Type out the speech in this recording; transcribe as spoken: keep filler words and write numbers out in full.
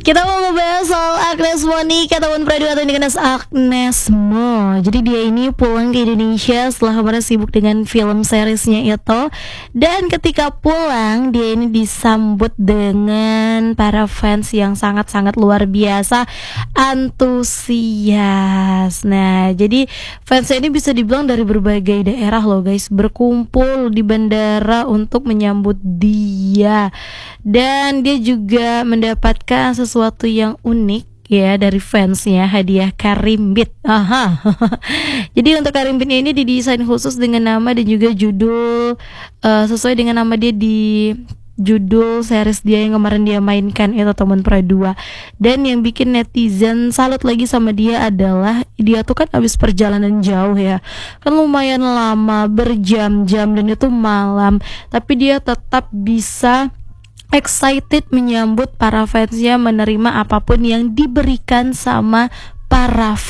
Kita mau ngebahas soal Agnes Monica tahun Pradua atau dikenal Agnes Mo. Jadi dia ini pulang ke Indonesia setelah kemarin sibuk dengan film seriesnya itu. Dan ketika pulang dia ini disambut dengan para fans yang sangat-sangat luar biasa antusias. Nah jadi fansnya ini bisa dibilang dari berbagai daerah loh guys, berkumpul di bandara untuk menyambut dia. Dan dia juga mendapatkan sesuatu yang unik ya dari fansnya, hadiah karimbit. Aha. Jadi untuk karimbit ini didesain khusus dengan nama dan juga judul uh, sesuai dengan nama dia di judul series dia yang kemarin dia mainkan itu Teman Pradua. Dan yang bikin netizen salut lagi sama dia adalah dia tuh kan habis perjalanan jauh ya, kan lumayan lama berjam-jam dan itu malam, tapi dia tetap bisa excited menyambut para fansnya, menerima apapun yang diberikan sama para